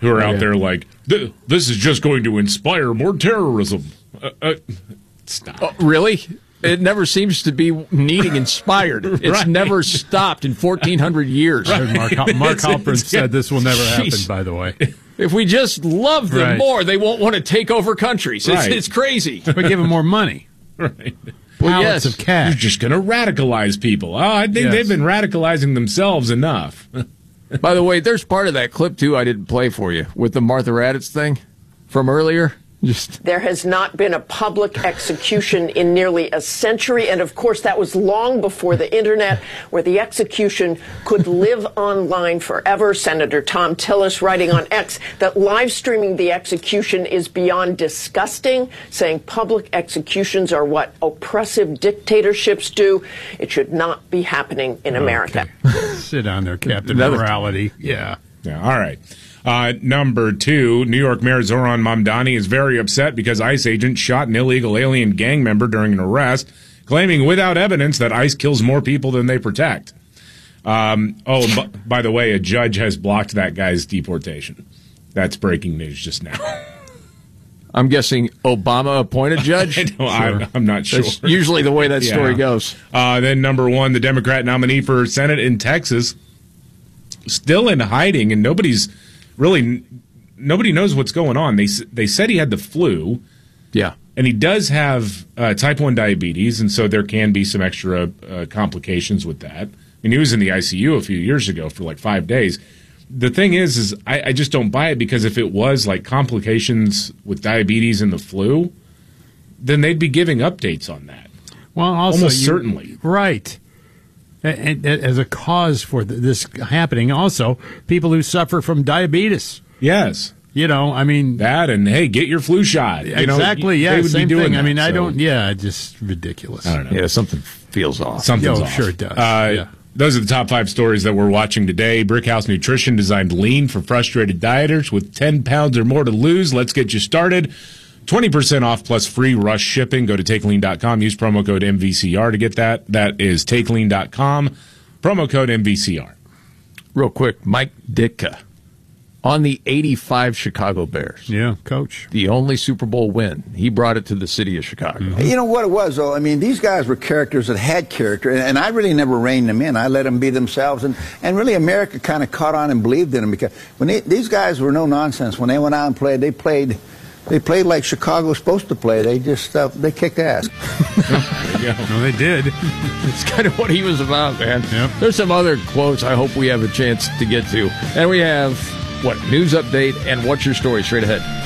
who are out there like, this is just going to inspire more terrorism. Stop. Oh, really? It never seems to be needing inspired. It's Right. never stopped in 1,400 years. Mark Halperin said this will never happen, by the way. If we just love them more, they won't want to take over countries. It's crazy. But give them more money. Right. Well, Pallets of cash. You're just going to radicalize people. Oh, I think they've been radicalizing themselves enough. By the way, there's part of that clip, too, I didn't play for you, with the Martha Raddatz thing from earlier. There has not been a public execution in nearly a century, and of course that was long before the internet, where the execution could live online forever. Senator Thom Tillis writing on X that live streaming the execution is beyond disgusting, saying public executions are what oppressive dictatorships do. It should not be happening in America. Sit down there, Captain Morality. Yeah. All right. Number 2, New York Mayor Zoran Mamdani is very upset because ICE agents shot an illegal alien gang member during an arrest, claiming without evidence that ICE kills more people than they protect. By the way, a judge has blocked that guy's deportation. That's breaking news just now. I'm guessing Obama appointed judge? I'm not sure. That's usually the way that story goes. Then number 1, the Democrat nominee for Senate in Texas, still in hiding, and nobody knows what's going on. They said he had the flu. Yeah. And he does have type 1 diabetes, and so there can be some extra complications with that. I mean, he was in the ICU a few years ago for like 5 days. The thing is I just don't buy it, because if it was like complications with diabetes and the flu, then they'd be giving updates on that. Well, also, almost certainly. Right. And as a cause for this happening, also, people who suffer from diabetes. Yes. You know, I mean... That and, hey, get your flu shot. Exactly, they would same be doing thing. that, I mean, just ridiculous. I don't know. Yeah, something feels off. Something's off. Sure it does. Those are the top 5 stories that we're watching today. Brickhouse Nutrition designed lean for frustrated dieters with 10 pounds or more to lose. Let's get you started. 20% off plus free rush shipping. Go to TakeLean.com. Use promo code MVCR to get that. That is TakeLean.com. Promo code MVCR. Real quick, Mike Ditka on the 85 Chicago Bears. Yeah, coach. The only Super Bowl win. He brought it to the city of Chicago. Mm-hmm. You know what it was, though? I mean, these guys were characters that had character, and I really never reined them in. I let them be themselves, and really America kind of caught on and believed in them, because when these guys were no nonsense. When they went out and played, they played like Chicago's supposed to play. They just they kicked ass. No, they did. It's kind of what he was about, man. Yep. There's some other quotes I hope we have a chance to get to. And we have, news update and what's your story straight ahead.